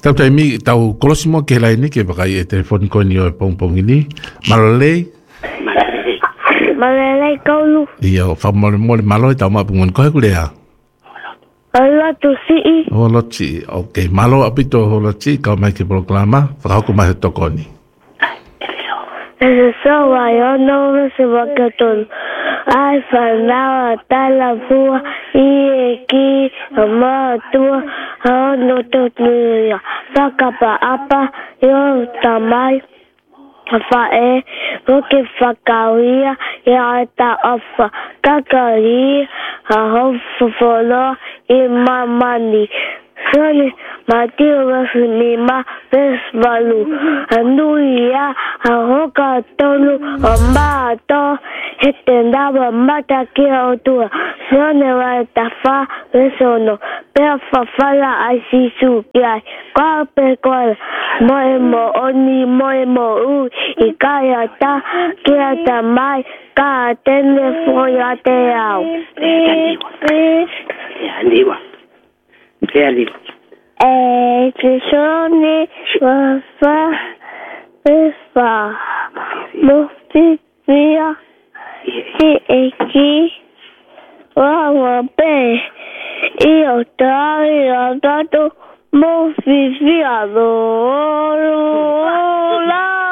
Tau tai mi tau kolosimo ke lai ni ke pakai e telefon ko ni o pong ini. Malole. Malole kaulu. Ia fa mo malo tau ma pungon ko kulea. Ala tu si. Holotsi. Okay, malo apito holotsi ka mai ke programa. Fa ko mai to ko ni. So I know se va que todo. Ai fanava tala fua e ki ama tua no to nia. Saka pa apa yo tamai. Fa porque fakawia ya ta ofa kakari ha hofolo e mamani. Soni Mateo Rasulima Vesbalu Anuia Ahoka Tolu Amato Hetendaba Mata Kiotua Sone Tafa Vesono Perfa Fala Aisisu Yai Kwape Kwala Moemo Oni Moemo U Ikaya Ta Kiata Mai Ka Telefon Ya Te Au ci sono fa mufti via e chi vabbè io ho dato mufti via la